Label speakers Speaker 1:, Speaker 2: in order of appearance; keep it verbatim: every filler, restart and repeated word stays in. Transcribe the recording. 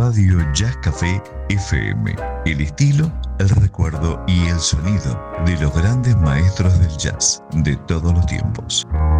Speaker 1: Radio Jazz Café F M. El estilo, el recuerdo y el sonido de los grandes maestros del jazz de todos los tiempos.